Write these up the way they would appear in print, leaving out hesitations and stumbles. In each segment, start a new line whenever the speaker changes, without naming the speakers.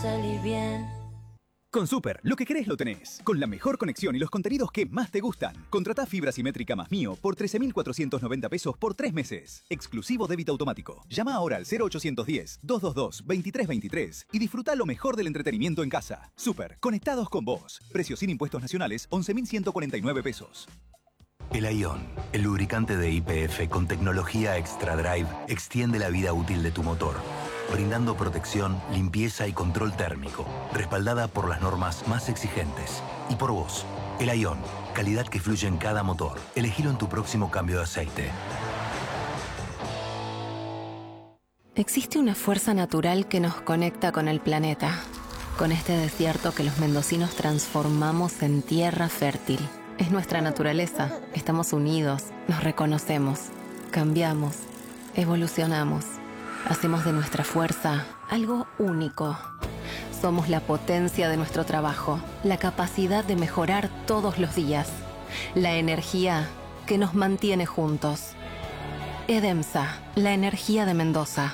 salí bien.
Con Super, lo que querés lo tenés. Con la mejor conexión y los contenidos que más te gustan. Contratá fibra simétrica más Mío por 13.490 pesos por 3 meses. Exclusivo débito automático. Llama ahora al 0810-222-2323 y disfruta lo mejor del entretenimiento en casa. Super, conectados con vos. Precio sin impuestos nacionales, 11.149 pesos.
El Ion, el lubricante de YPF con tecnología Extra Drive, extiende la vida útil de tu motor, brindando protección, limpieza y control térmico, respaldada por las normas más exigentes. Y por vos, el Ion, calidad que fluye en cada motor. Elegilo en tu próximo cambio de aceite.
Existe una fuerza natural que nos conecta con el planeta, con este desierto que los mendocinos transformamos en tierra fértil. Es nuestra naturaleza. Estamos unidos, nos reconocemos, cambiamos, evolucionamos. Hacemos de nuestra fuerza algo único. Somos la potencia de nuestro trabajo, la capacidad de mejorar todos los días, la energía que nos mantiene juntos. EDEMSA, la energía de Mendoza.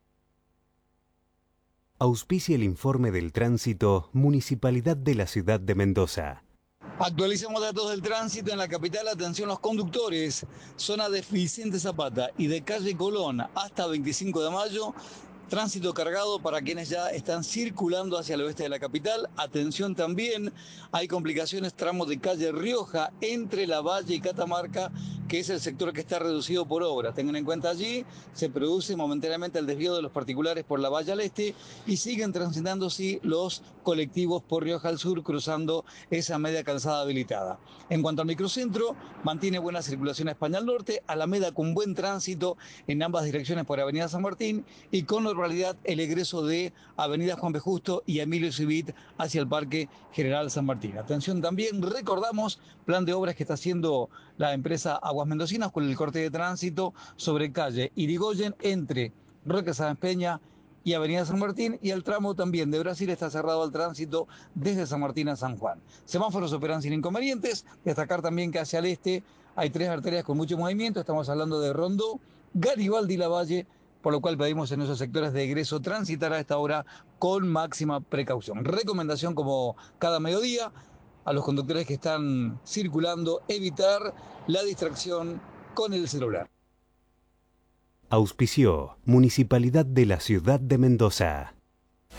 Auspicia el informe del tránsito Municipalidad de la Ciudad de Mendoza.
Actualicemos datos del tránsito en la capital. Atención los conductores. Zona de Vicente Zapata y de calle Colón hasta 25 de mayo. Tránsito cargado para quienes ya están circulando hacia el oeste de la capital. Atención también, hay complicaciones tramos de calle Rioja entre La Valle y Catamarca, que es el sector que está reducido por obra. Tengan en cuenta allí, se produce momentáneamente el desvío de los particulares por La Valle al este y siguen transitando sí los colectivos por Rioja al sur cruzando esa media calzada habilitada. En cuanto al microcentro, mantiene buena circulación a España al norte, Alameda con buen tránsito en ambas direcciones por Avenida San Martín y con normalidad el egreso de Avenida Juan B. Justo y Emilio Civit hacia el Parque General San Martín. Atención también, recordamos, plan de obras que está haciendo la empresa Aguas Mendocinas con el corte de tránsito sobre calle Irigoyen entre Roque Sáenz Peña y Avenida San Martín, y el tramo también de Brasil está cerrado al tránsito desde San Martín a San Juan. Semáforos operan sin inconvenientes. Destacar también que hacia el este hay 3 arterias con mucho movimiento. Estamos hablando de Rondó, Garibaldi y Lavalle, por lo cual pedimos en esos sectores de egreso transitar a esta hora con máxima precaución. Recomendación como cada mediodía a los conductores que están circulando, evitar la distracción con el celular.
Auspició Municipalidad de la Ciudad de Mendoza.